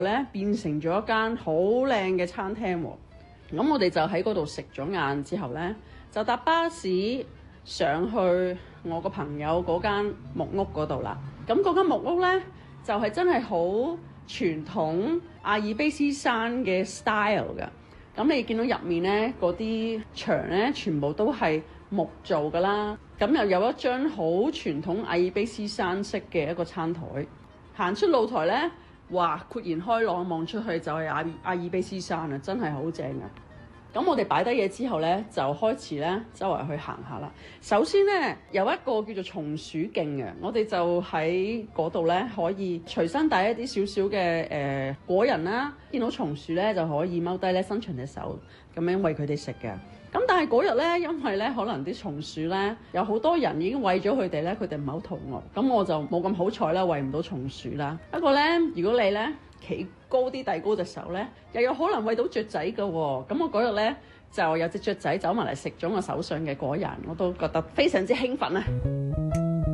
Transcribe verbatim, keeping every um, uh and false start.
咧變成咗一間好靚嘅餐廳喎。咁我哋就喺嗰度食咗晏之後咧，就搭巴士上去我個朋友嗰間木屋嗰度啦。咁嗰間木屋咧就係、是、真係好傳統阿爾卑斯山嘅 style 㗎。咁你見到入面咧嗰啲牆咧全部都係木做㗎啦。咁又有一張好傳統阿爾卑斯山式嘅一個餐台。行出露台咧，哇！豁然開朗，望出去就係阿阿爾卑斯山啊，真係好正啊！咁我哋擺低嘢之後咧，就開始咧周圍去行下啦。首先咧有一個叫做松鼠徑嘅，我哋就喺嗰度咧可以隨身帶一啲少少嘅誒果仁啦。見到松鼠咧就可以踎低咧伸長隻手咁樣餵佢哋食嘅。咁但係嗰日咧，因為咧可能啲松鼠咧有好多人已經餵咗佢哋咧，佢哋唔係好肚餓，咁我就冇咁好彩啦，餵唔到松鼠啦。不過咧，如果你咧企高啲遞高隻手咧，又有可能餵到雀仔㗎喎。咁我嗰日咧就有隻雀仔走埋嚟食咗我手上嘅果仁，我都覺得非常之興奮啊！